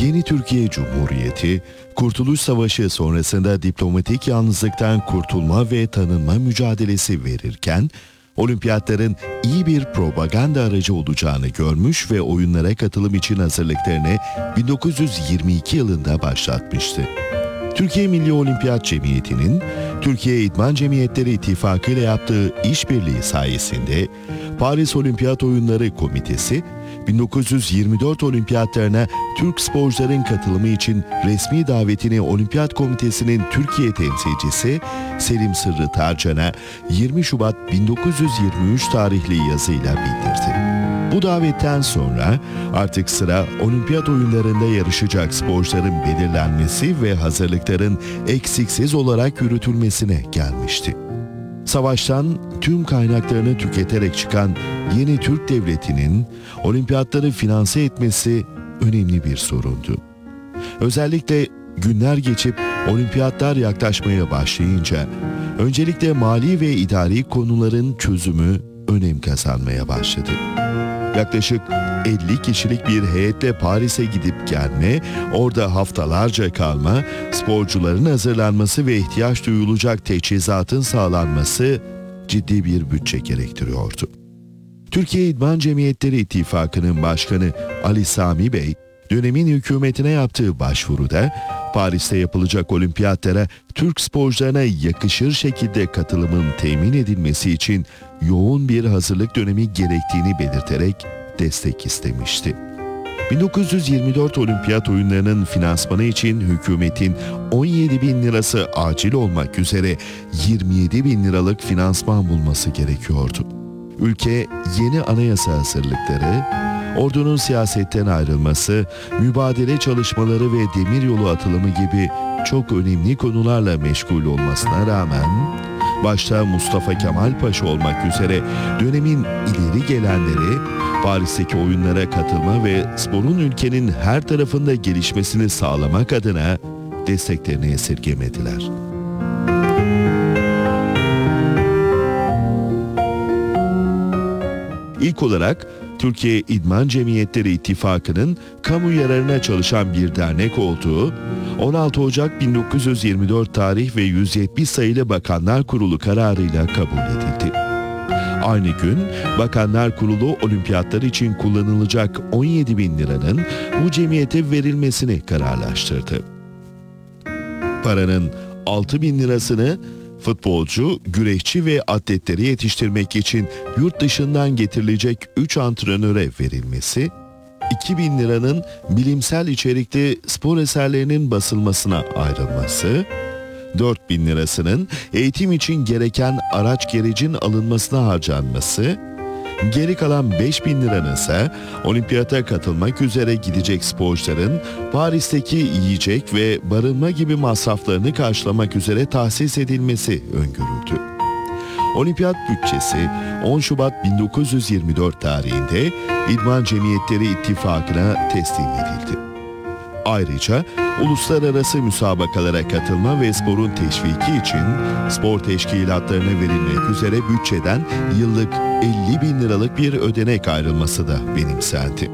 Yeni Türkiye Cumhuriyeti, Kurtuluş Savaşı sonrasında diplomatik yalnızlıktan kurtulma ve tanınma mücadelesi verirken, olimpiyatların iyi bir propaganda aracı olacağını görmüş ve oyunlara katılım için hazırlıklarını 1922 yılında başlatmıştı. Türkiye Milli Olimpiyat Cemiyeti'nin Türkiye İdman Cemiyetleri İttifakı ile yaptığı işbirliği sayesinde Paris Olimpiyat Oyunları Komitesi 1924 olimpiyatlarına Türk sporcuların katılımı için resmi davetini Olimpiyat Komitesi'nin Türkiye temsilcisi Selim Sırrı Tarcan'a 20 Şubat 1923 tarihli yazıyla bildirdi. Bu davetten sonra artık sıra olimpiyat oyunlarında yarışacak sporcuların belirlenmesi ve hazırlıkların eksiksiz olarak yürütülmesine gelmişti. Savaştan tüm kaynaklarını tüketerek çıkan yeni Türk Devleti'nin olimpiyatları finanse etmesi önemli bir sorundu. Özellikle günler geçip olimpiyatlar yaklaşmaya başlayınca öncelikle mali ve idari konuların çözümü önem kazanmaya başladı. Yaklaşık 50 kişilik bir heyetle Paris'e gidip gelme, orada haftalarca kalma, sporcuların hazırlanması ve ihtiyaç duyulacak teçhizatın sağlanması ciddi bir bütçe gerektiriyordu. Türkiye İdman Cemiyetleri İttifakı'nın başkanı Ali Sami Bey, dönemin hükümetine yaptığı başvuruda Paris'te yapılacak olimpiyatlara Türk sporcularına yakışır şekilde katılımın temin edilmesi için yoğun bir hazırlık dönemi gerektiğini belirterek destek istemişti. 1924 Olimpiyat Oyunları'nın finansmanı için hükümetin 17 bin lirası acil olmak üzere 27 bin liralık finansman bulması gerekiyordu. Ülke yeni anayasa hazırlıkları, ordunun siyasetten ayrılması, mübadele çalışmaları ve demiryolu atılımı gibi çok önemli konularla meşgul olmasına rağmen, başta Mustafa Kemal Paşa olmak üzere dönemin ileri gelenleri, Paris'teki oyunlara katılma ve sporun ülkenin her tarafında gelişmesini sağlamak adına desteklerini esirgemediler. İlk olarak Türkiye İdman Cemiyetleri İttifakı'nın kamu yararına çalışan bir dernek olduğu 16 Ocak 1924 tarih ve 170 sayılı Bakanlar Kurulu kararıyla kabul edildi. Aynı gün Bakanlar Kurulu olimpiyatlar için kullanılacak 17 bin liranın bu cemiyete verilmesini kararlaştırdı. Paranın 6 bin lirasını futbolcu, güreşçi ve atletleri yetiştirmek için yurt dışından getirilecek 3 antrenöre verilmesi, 2 bin liranın bilimsel içerikli spor eserlerinin basılmasına ayrılması, 4 bin lirasının eğitim için gereken araç gerecin alınmasına harcanması, geri kalan 5 bin liranın ise olimpiyata katılmak üzere gidecek sporcuların Paris'teki yiyecek ve barınma gibi masraflarını karşılamak üzere tahsis edilmesi öngörüldü. Olimpiyat bütçesi 10 Şubat 1924 tarihinde İdman Cemiyetleri İttifakı'na teslim edildi. Ayrıca uluslararası müsabakalara katılma ve sporun teşviki için spor teşkilatlarına verilmek üzere bütçeden yıllık 50 bin liralık bir ödenek ayrılması da benimsendi.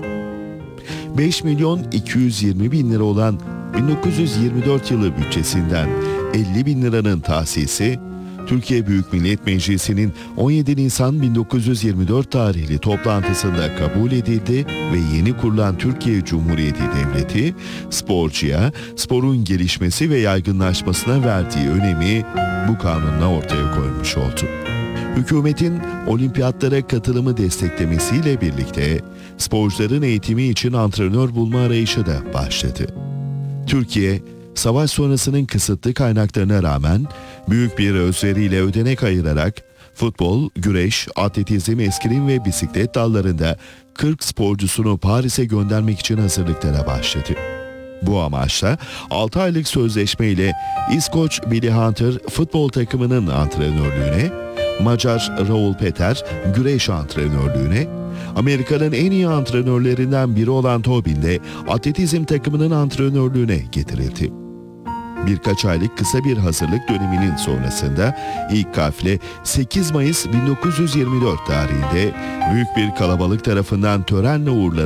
5 milyon 220 bin lira olan 1924 yılı bütçesinden 50 bin liranın tahsisi, Türkiye Büyük Millet Meclisi'nin 17 Nisan 1924 tarihli toplantısında kabul edildi ve yeni kurulan Türkiye Cumhuriyeti Devleti, sporcuya, sporun gelişmesi ve yaygınlaşmasına verdiği önemi bu kanunla ortaya koymuş oldu. Hükümetin olimpiyatlara katılımı desteklemesiyle birlikte sporcuların eğitimi için antrenör bulma arayışı da başladı. Türkiye, savaş sonrasının kısıtlı kaynaklarına rağmen büyük bir özveriyle ödenek ayırarak futbol, güreş, atletizm, eskrim ve bisiklet dallarında 40 sporcusunu Paris'e göndermek için hazırlıklara başladı. Bu amaçla 6 aylık sözleşmeyle İskoç Billy Hunter futbol takımının antrenörlüğüne, Macar Raoul Peter güreş antrenörlüğüne, Amerika'nın en iyi antrenörlerinden biri olan Tobin de atletizm takımının antrenörlüğüne getirildi. Birkaç aylık kısa bir hazırlık döneminin sonrasında ilk kafile 8 Mayıs 1924 tarihinde büyük bir kalabalık tarafından törenle uğurlandı.